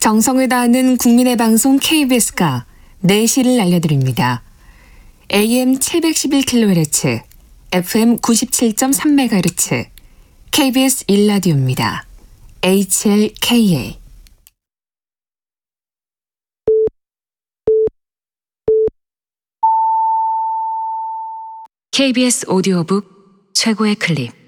정성을 다하는 국민의 방송 KBS가 4시를 알려드립니다. AM 711kHz, FM 97.3MHz, KBS 1라디오입니다. HLKA. KBS 오디오북 최고의 클립.